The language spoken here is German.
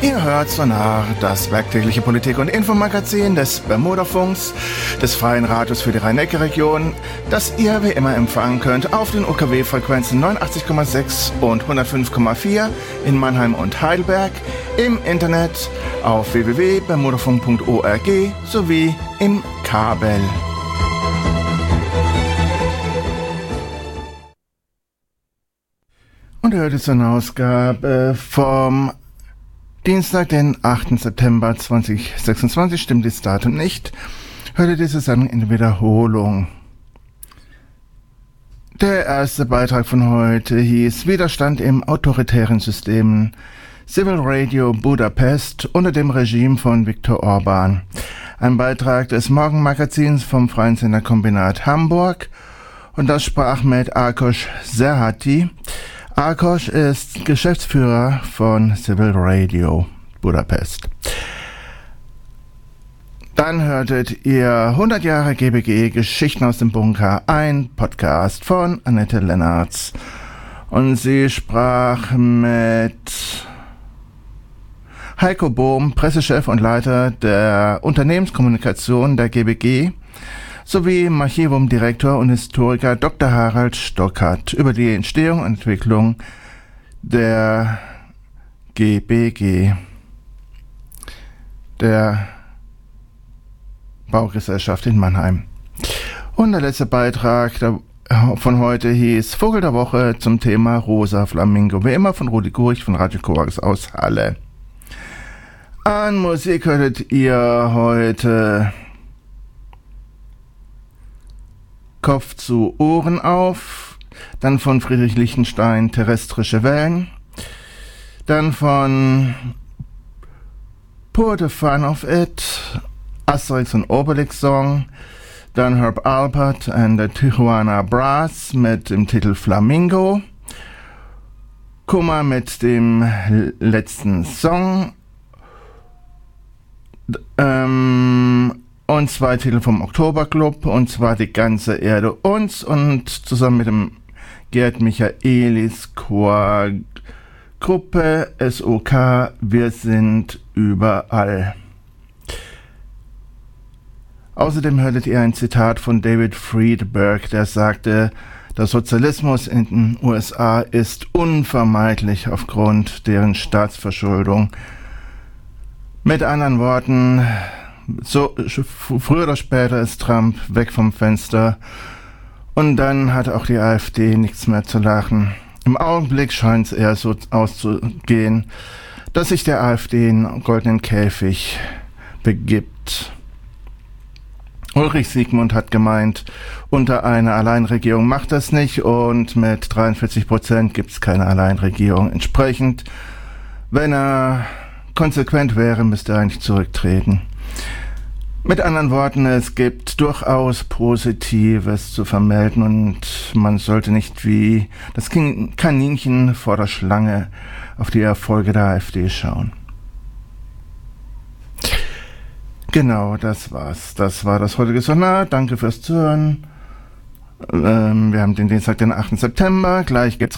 Ihr hört Sonar, das werktägliche Politik- und Infomagazin des Bermudafunks, des Freien Radios für die Rhein-Neckar-Region, das ihr wie immer empfangen könnt auf den UKW-Frequenzen 89,6 und 105,4 in Mannheim und Heidelberg, im Internet auf www.bermudafunk.org sowie im Kabel. Und ihr hört jetzt eine Ausgabe vom Dienstag, den 8. September 2026, stimmt das Datum nicht, hörte diese Sendung in Wiederholung. Der erste Beitrag von heute hieß Widerstand im autoritären Systemen, Civil Radio Budapest unter dem Regime von Viktor Orban. Ein Beitrag des Morgenmagazins vom Freien Senderkombinat Hamburg, und das sprach mit Ákos Zerhati. Ákos ist Geschäftsführer von Civil Radio Budapest. Dann hörtet ihr 100 Jahre GBG Geschichten aus dem Bunker, ein Podcast von Annette Lennartz. Und sie sprach mit Heiko Bohm, Pressechef und Leiter der Unternehmenskommunikation der GBG, sowie im Archivum-Direktor und Historiker Dr. Harald Stockert über die Entstehung und Entwicklung der GBG, der Baugesellschaft in Mannheim. Und der letzte Beitrag von heute hieß Vogel der Woche zum Thema Rosa Flamingo, wie immer von Rudi Gurich von Radio Korax aus Halle. An Musik hörtet ihr heute Kopf zu Ohren auf, dann von Friedrich Lichtenstein Terrestrische Wellen, dann von Pour the Fun of It, Asterix und Obelix Song, dann Herb Alpert and the Tijuana Brass mit dem Titel Flamingo, Kummer mit dem letzten Song, und zwei Titel vom Oktoberclub, und zwar Die ganze Erde uns, und zusammen mit dem Gerd Michaelis Chor Gruppe SOK Wir sind überall. Außerdem hörtet ihr ein Zitat von David Friedberg, der sagte, der Sozialismus in den USA ist unvermeidlich aufgrund deren Staatsverschuldung. Mit anderen Worten, so früher oder später ist Trump weg vom Fenster und dann hat auch die AfD nichts mehr zu lachen. Im Augenblick scheint es eher so auszugehen, dass sich der AfD in einen goldenen Käfig begibt. Ulrich Siegmund hat gemeint, unter einer Alleinregierung macht das nicht, und mit 43% gibt es keine Alleinregierung. Entsprechend, wenn er konsequent wäre, müsste er eigentlich zurücktreten. Mit anderen Worten, es gibt durchaus Positives zu vermelden und man sollte nicht wie das Kaninchen vor der Schlange auf die Erfolge der AfD schauen. Genau, das war's. Das war das heutige Sonar. Danke fürs Zuhören. Wir haben den Dienstag, den 8. September. Gleich geht's